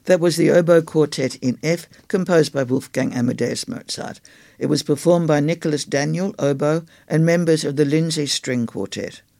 That was the Oboe Quartet in F, composed by Wolfgang Amadeus Mozart. It was performed by Nicholas Daniel, oboe, and members of the Lindsay String Quartet.